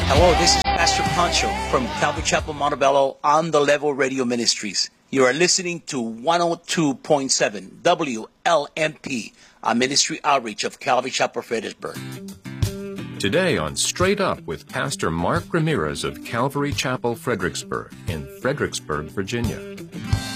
Hello, this is Pastor Pancho from Calvary Chapel Montebello on the Level Radio Ministries. You are listening to 102.7 WLMP, a ministry outreach of Calvary Chapel Fredericksburg. Today on Straight Up with Pastor Mark Ramirez of Calvary Chapel Fredericksburg in Fredericksburg, Virginia.